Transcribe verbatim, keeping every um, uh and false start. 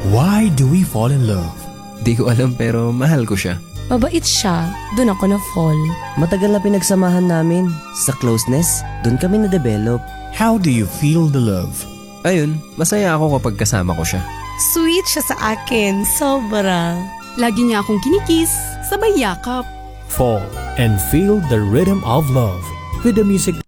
Why do we fall in love? Di ko alam pero mahal ko siya. Mabait siya, dun ako na-fall. Matagal na pinagsamahan namin. Sa closeness, dun kami na-develop. How do you feel the love? Ayun, masaya ako kapag kasama ko siya. Sweet siya sa akin, sobra. Lagi niya akong kinikis, sabay yakap. Fall and feel the rhythm of love with the music